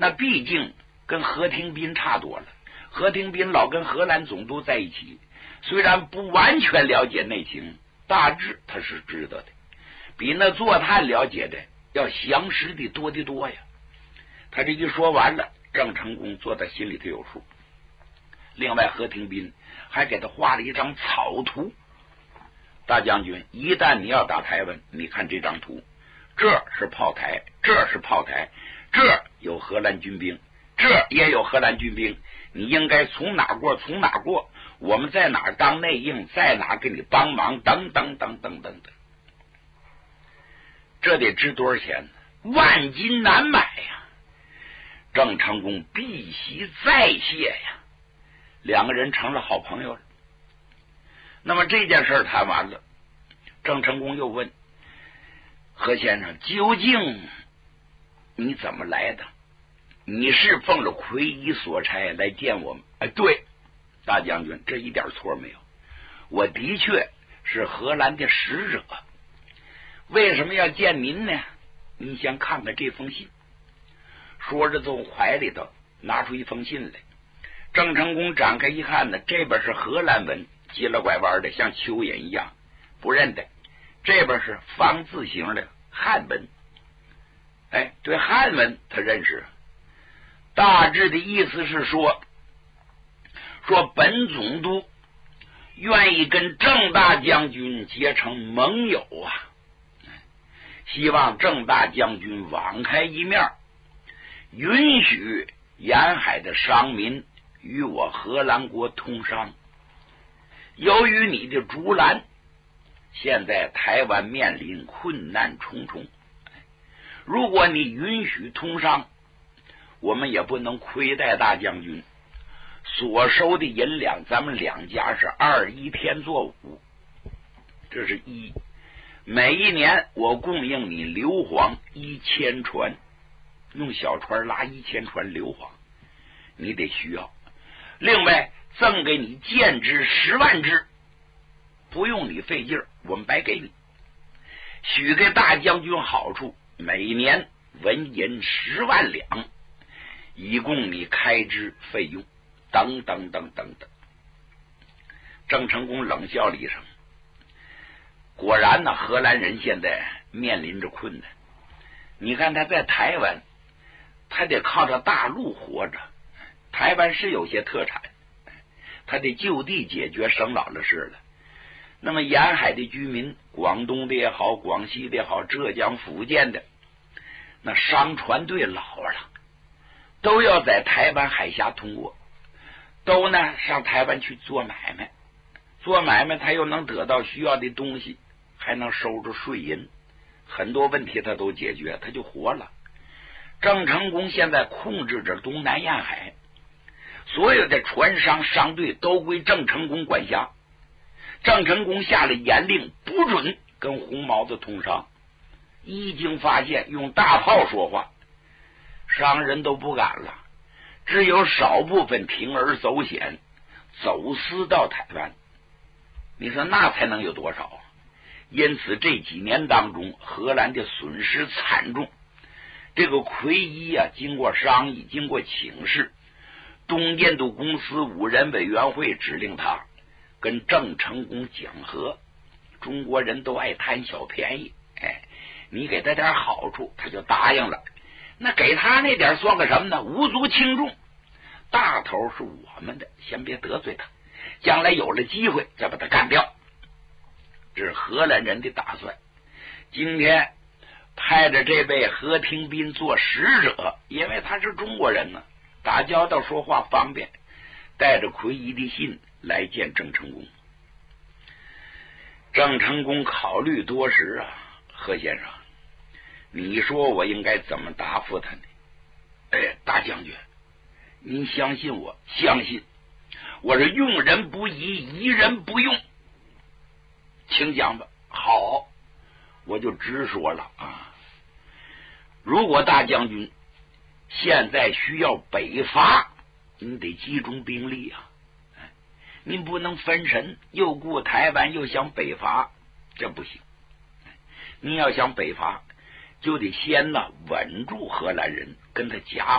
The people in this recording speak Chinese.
那毕竟跟何廷斌差多了。何廷斌老跟荷兰总督在一起，虽然不完全了解内情，大致他是知道的，比那坐探了解的要详实的多得多呀。他这一说完了，郑成功做到心里头有数。另外何廷斌还给他画了一张草图，大将军，一旦你要打台湾，你看这张图，这是炮台，这是炮台，这有荷兰军兵，这也有荷兰军兵，你应该从哪过从哪过，我们在哪当内应，在哪给你帮忙，等等等等等等。这得值多少钱呢？万金难买呀！郑成功必喜再谢呀，两个人成了好朋友了。那么这件事谈完了，郑成功又问何先生，究竟你怎么来的？你是奉了奎一所差来见我们？对，大将军，这一点错没有，我的确是荷兰的使者。为什么要见您呢？你先看看这封信。说着从怀里头拿出一封信来，郑成功展开一看呢，这边是荷兰文，急了拐弯的，像蚯蚓一样，不认得。这边是方字形的汉文，对汉文他认识。大致的意思是说本总督愿意跟郑大将军结成盟友啊，希望郑大将军网开一面，允许沿海的商民与我荷兰国通商。由于你的阻拦，现在台湾面临困难重重，如果你允许通商，我们也不能亏待大将军。所收的银两咱们两家是21天作五，这是一。每一年我供应你硫磺1000船，用小船拉1000船硫磺，你得需要。另外赠给你箭支10万支，不用你费劲儿，我们白给你。许给大将军好处，每年纹银10万两，以供你开支费用，等等等等等。郑成功冷笑了一声，果然呢，荷兰人现在面临着困难。你看他在台湾，他得靠着大陆活着，台湾是有些特产，他得就地解决生老的事了。那么沿海的居民，广东的也好，广西的也好，浙江福建的，那商船队老了，都要在台湾海峡通过，都呢上台湾去做买卖，做买卖他又能得到需要的东西，还能收着税银，很多问题他都解决，他就活了。郑成功现在控制着东南沿海，所有的船商商队都归郑成功管辖。郑成功下了严令，不准跟红毛子通商。一经发现用大炮说话，商人都不敢了，只有少部分铤而走险，走私到台湾。你说那才能有多少？因此这几年当中，荷兰的损失惨重。这个奎一啊，经过商议，经过请示，东印度公司5人委员会指令他跟郑成功讲和。中国人都爱贪小便宜，你给他点好处他就答应了。那给他那点算个什么呢？无足轻重。大头是我们的，先别得罪他，将来有了机会再把他干掉。这是荷兰人的打算。今天派着这位何廷斌做使者，因为他是中国人呢，打交道说话方便，带着奎一的信来见郑成功。郑成功考虑多时啊，何先生，你说我应该怎么答复他呢？大将军，您相信我？相信。我是用人不疑，疑人不用。请讲吧。好，我就直说了啊。如果大将军现在需要北伐，你得集中兵力啊。您不能分神，又顾台湾又想北伐，这不行。您要想北伐，就得先呢稳住荷兰人，跟他夹